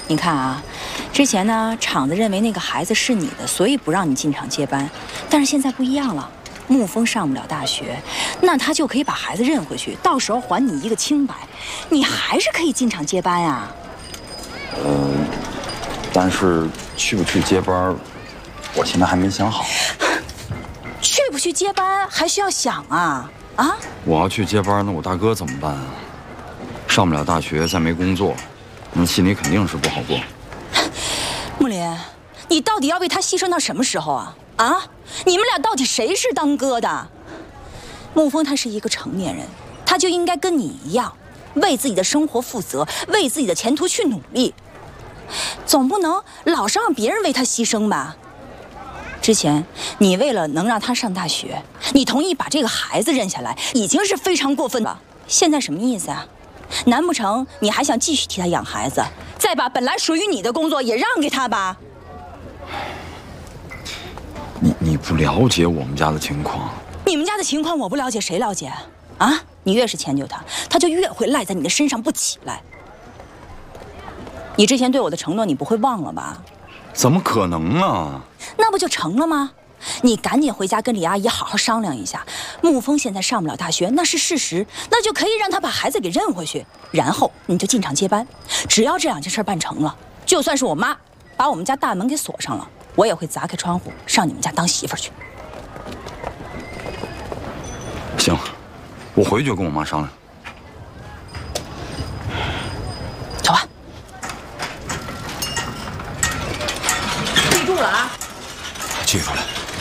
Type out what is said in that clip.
你看啊，之前呢，厂子认为那个孩子是你的，所以不让你进厂接班。但是现在不一样了，沐风上不了大学，那他就可以把孩子认回去，到时候还你一个清白，你还是可以进厂接班啊。 但是去不去接班，我现在还没想好。 去不去接班还需要想啊啊！ 我要去接班，那我大哥怎么办啊？上不了大学，再没工作，那心里肯定是不好过。 木林，你到底要为他牺牲到什么时候啊？啊！你们俩到底谁是当哥的？沐风他是一个成年人，他就应该跟你一样，为自己的生活负责，为自己的前途去努力，总不能老是让别人为他牺牲吧？之前你为了能让他上大学，你同意把这个孩子认下来，已经是非常过分了。现在什么意思啊？难不成你还想继续替他养孩子，再把本来属于你的工作也让给他吧？ 你不了解我们家的情况。 你们家的情况我不了解，谁了解啊？你越是迁就他，他就越会赖在你的身上不起来。你之前对我的承诺，你不会忘了吧？ 怎么可能啊？ 那不就成了吗？你赶紧回家跟李阿姨好好商量一下。沐风现在上不了大学，那是事实，那就可以让他把孩子给认回去，然后你就进厂接班。只要这两件事办成了，就算是我妈把我们家大门给锁上了，我也会砸开窗户上你们家当媳妇去。 行，我回去就跟我妈商量。